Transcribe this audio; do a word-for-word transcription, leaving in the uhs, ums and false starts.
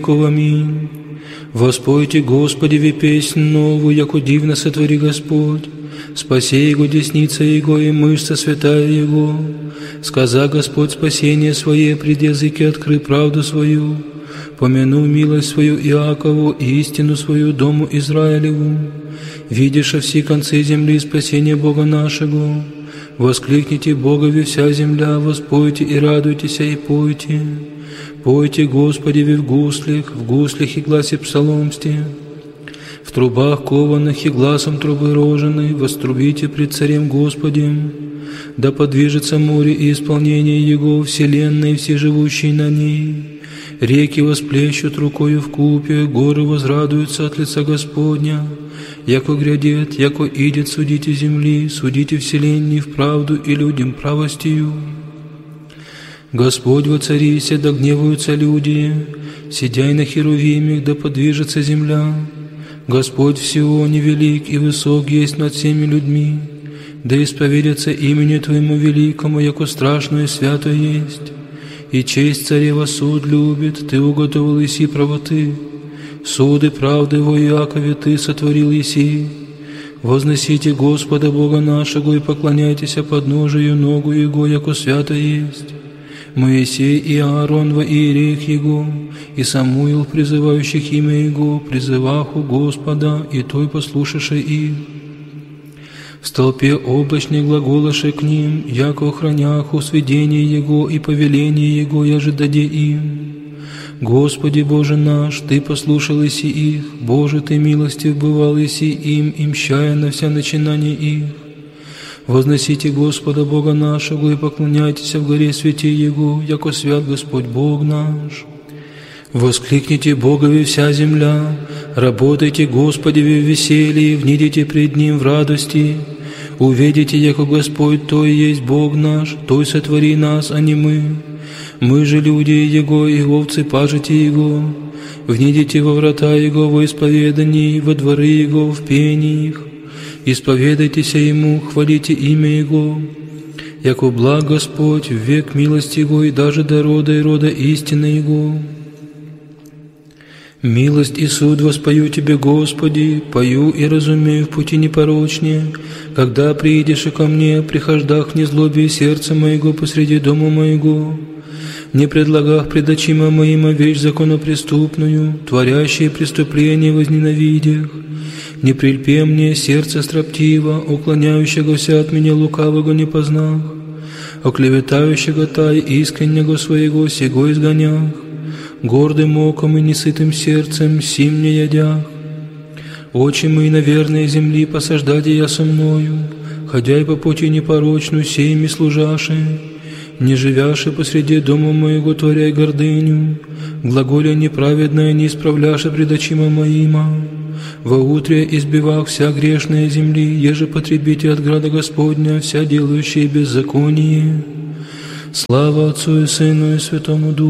Аминь. Воспойте Господеве песнь новую, яко дивно сотвори Господь. Спаси Его десница Его и мышца святая Его. Сказа Господь спасение Свое, пред языки откры правду свою. Помяну милость свою Иакову и истину свою дому Израилеву. Видишь все концы земли спасение Бога нашего. Воскликните Богове вся земля, воспойте и радуйтесь и пойте. Пойте Господеве в гуслях, в гуслях и гласе псаломсте. В трубах кованых и гласом трубы роженой вострубите пред Царем Господем. Да подвижется море и исполнение Его, вселенной и все живущие на ней. Реки восплещут рукою в купе, горы возрадуются от лица Господня. Яко грядет, яко идет, судите земли, судите вселенной в правду и людям правостью. Господь воцарися, да гневаются люди, сидяй на херувимах, да подвижется земля. Господь в Сионе велик и высок есть над всеми людьми, да исповедятся имени Твоему великому, яко страшное и святое есть. И честь царева суд любит, Ты уготовил еси правоты, суды правды во Иакове Ты сотворил еси. Возносите Господа Бога нашего и поклоняйтесь подножию ногу Его, яко свято есть. Моисей и Аарон во иереях Его, и Самуил, призывающих имя Его, призываху Господа, и Той послушавши их. В столпе облачной глаголоши к ним, яко охраняху сведение Его и повеление Его, яже даде им. Господи Боже наш, Ты послушал еси их, Боже, Ты милостив бывал еси им, и мщая на вся начинания их. Возносите Господа Бога нашего и поклоняйтесь в горе святи Его, яко свят Господь Бог наш. Воскликните Богове вся земля, работайте Господеве в веселье, внидите пред Ним в радости. Увидите, яко Господь Той есть Бог наш, Той сотвори нас, а не мы. Мы же люди Его, и овцы пажите Его. Внидите во врата Его во исповедании, во дворы Его в пениях. Исповедайтесь Ему, хвалите имя Его. Яко благ Господь, в век милости Его, и даже до рода и рода истины Его. Милость и суд воспою Тебе, Господи, пою и разумею в пути непорочнее. Когда приидешь и ко мне, прихождах в незлобие сердца моего посреди дома моего. Не предлагах пред очима моима вещь законопреступную, творящие преступления возненавидях. Не прильпе мне сердце строптиво, уклоняющегося от меня лукавого не познах, оклеветающего тай искреннего своего сего изгонях, гордым оком и несытым сердцем сим не ядях. Очи мои на верной земли посаждаде я со мною, ходя и по пути непорочную сеями служаши, не живяши посреди дома моего творяй гордыню, глаголя неправедное не исправляши пред очима моима. Во утре избивах вся грешная земли, еже потребите от града Господня, вся делающие беззаконие. Слава Отцу и Сыну и Святому Духу.